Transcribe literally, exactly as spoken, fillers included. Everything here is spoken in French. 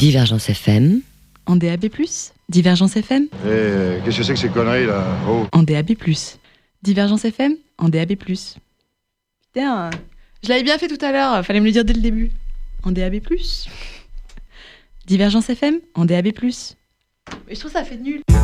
Divergence F M. En D A B plus, Divergence F M. Eh, euh, qu'est-ce que c'est que ces conneries là? Oh. En D A B plus, Divergence F M. En D A B plus. Putain, je l'avais bien fait tout à l'heure, fallait me le dire dès le début. En D A B plus, Divergence F M. En D A B plus. Mais je trouve ça fait nul.